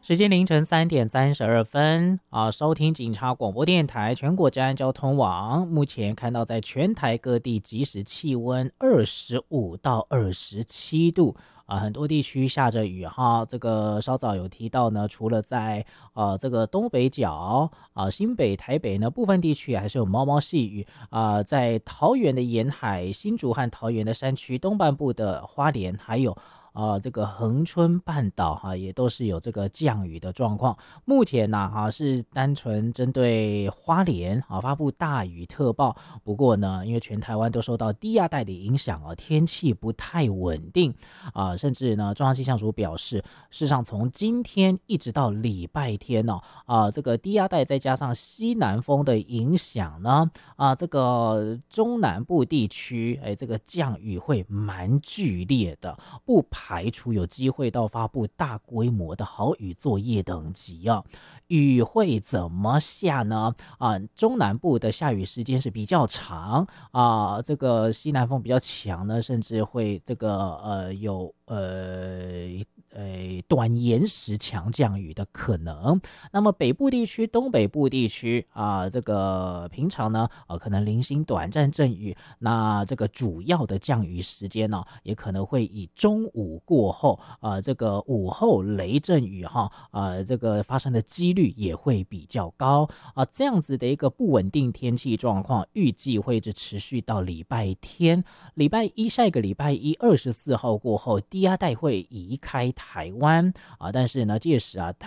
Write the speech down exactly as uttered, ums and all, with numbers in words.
时间凌晨三点三十二分啊，收听警察广播电台全国治安交通网。目前看到在全台各地即时气温二十五到二十七度啊，很多地区下着雨哈。这个稍早有提到呢，除了在呃这个东北角啊、新北、台北呢部分地区还是有毛毛细雨啊，在桃园的沿海、新竹和桃园的山区东半部的花莲还有。呃，这个恒春半岛哈、啊，也都是有这个降雨的状况。目前呢、啊，哈是单纯针对花莲啊发布大雨特报。不过呢，因为全台湾都受到低压带的影响啊，天气不太稳定啊，甚至呢，中央气象署表示，事实上从今天一直到礼拜天呢、啊，啊，这个低压带再加上西南风的影响呢，啊，这个中南部地区，哎，这个降雨会蛮剧烈的，不排除有机会到发布大规模的豪雨作业等级啊。雨会怎么下呢？啊，中南部的下雨时间是比较长啊，这个西南风比较强呢，甚至会这个呃有呃。呃，短延时强降雨的可能。那么北部地区、东北部地区啊，这个平常呢，呃，可能零星短暂阵雨。那这个主要的降雨时间呢，也可能会以中午过后，啊、呃，这个午后雷阵雨哈，啊、呃，这个发生的几率也会比较高啊、呃。这样子的一个不稳定天气状况，预计会一直持续到礼拜天。礼拜一，下一个礼拜一，二十四号过后，低压带会移开台湾啊，但是呢，届时啊，台